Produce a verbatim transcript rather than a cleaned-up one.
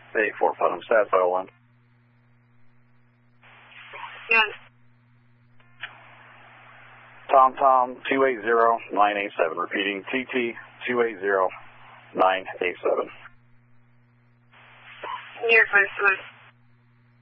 eight four Putnam, stat file one. Yes. Tom Tom two eight zero nine eight seven, repeating T T two eight zero nine eight seven. Your first one.